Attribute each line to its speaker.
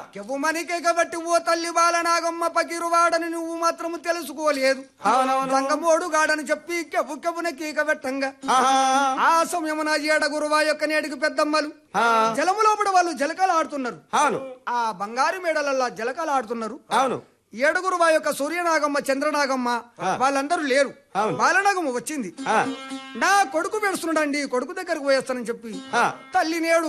Speaker 1: కెవ్వుమనికే కాబట్టి ఓ తల్లి బాలనాగమ్మ పకిరువాడని నువ్వు మాత్రము తెలుసుకోలేదు రంగమోడు గాడని చెప్పి కెవ్వు కెవ్వున కీక పెట్టంగా ఆ సమయమున ఏడగురువా యొక్క నేటికి పెద్దమ్మలు జలము లోపల వాళ్ళు జలకాలు ఆడుతున్నారు ఆ బంగారు మేడలల్లా జలకాలు ఆడుతున్నారు ఏడుగురు వా యొక్క సూర్యనాగమ్మ చంద్రనాగమ్మ వాళ్ళందరూ లేరు బాలనాగమ్మ వచ్చింది నా కొడుకు పెడుస్తున్నాడండి కొడుకు దగ్గరకు పోయేస్తానని చెప్పి తల్లి నేడు